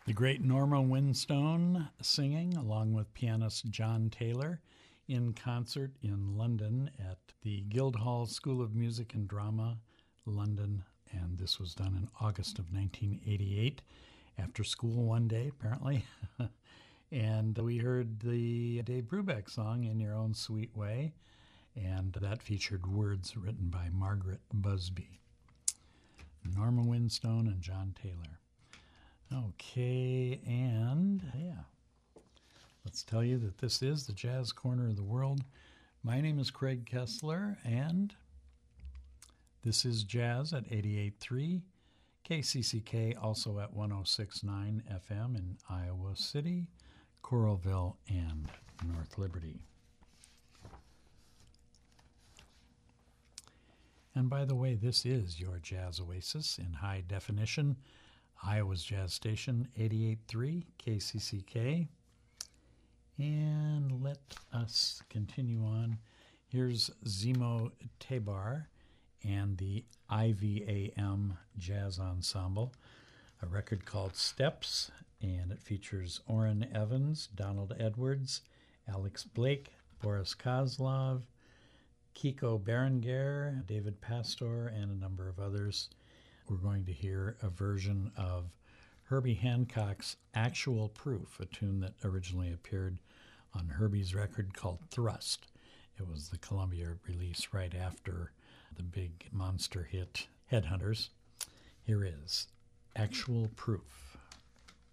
The great Norma Winstone singing, along with pianist John Taylor, in concert in London at the Guildhall School of Music and Drama, London. And this was done in August of 1988, after school one day, apparently. And we heard the Dave Brubeck song, In Your Own Sweet Way, and that featured words written by Margaret Busby. Norma Winstone and John Taylor. Okay, and let's tell you that this is the Jazz Corner of the World. My name is Craig Kessler, and this is Jazz at 88.3, KCCK also at 106.9 FM in Iowa City, Coralville, and North Liberty. And by the way, this is your Jazz Oasis in high definition, Iowa's Jazz Station, 88.3 KCCK. And let us continue on. Here's Zemo Tebar and the IVAM Jazz Ensemble, a record called Steps, and it features Orrin Evans, Donald Edwards, Alex Blake, Boris Kozlov, Kiko Berenguer, David Pastor, and a number of others. We're going to hear a version of Herbie Hancock's Actual Proof, a tune that originally appeared on Herbie's record called Thrust. It was the Columbia release right after the big monster hit Headhunters. Here is Actual Proof.